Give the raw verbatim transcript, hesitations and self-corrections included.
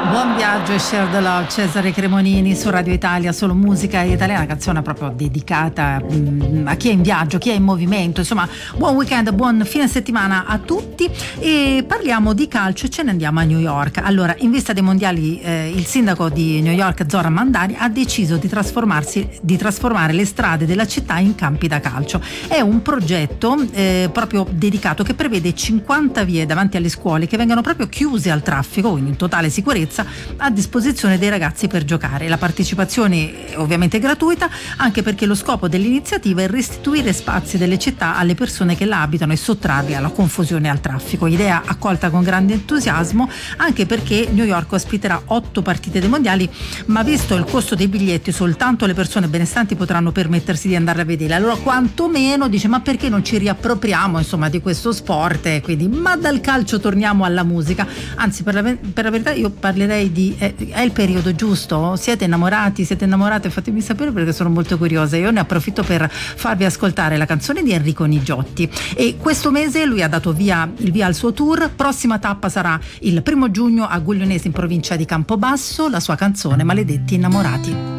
Buon viaggio e share the love, Cesare Cremonini su Radio Italia, solo musica italiana, canzone proprio dedicata mh, a chi è in viaggio, chi è in movimento, insomma buon weekend, buon fine settimana a tutti. E parliamo di calcio e ce ne andiamo a New York. Allora, in vista dei mondiali eh, il sindaco di New York Zoran Mandani ha deciso di trasformarsi di trasformare le strade della città in campi da calcio. È un progetto eh, proprio dedicato che prevede cinquanta vie davanti alle scuole che vengano proprio chiuse al traffico, quindi in totale sicurezza, a disposizione dei ragazzi per giocare. La partecipazione è ovviamente gratuita, anche perché lo scopo dell'iniziativa è restituire spazi delle città alle persone che la abitano e sottrarli alla confusione e al traffico. Idea accolta con grande entusiasmo, anche perché New York ospiterà otto partite dei mondiali, ma visto il costo dei biglietti soltanto le persone benestanti potranno permettersi di andare a vedere. Allora quantomeno dice: ma perché non ci riappropriamo insomma di questo sport? E quindi, ma dal calcio torniamo alla musica. Anzi, per la, per la verità io parlerei di è, è il periodo giusto? Siete innamorati? Siete innamorate? Fatemi sapere, perché sono molto curiosa. Io ne approfitto per farvi ascoltare la canzone di Enrico Nigiotti, e questo mese lui ha dato via il via al suo tour. Prossima tappa sarà il primo giugno a Guglionese in provincia di Campobasso, la sua canzone Maledetti Innamorati.